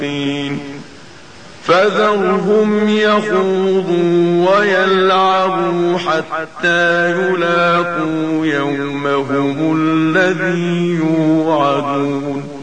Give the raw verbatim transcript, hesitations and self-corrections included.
فذرهم يخوضوا ويلعبوا حتى يلاقوا يومهم الذي يوعدون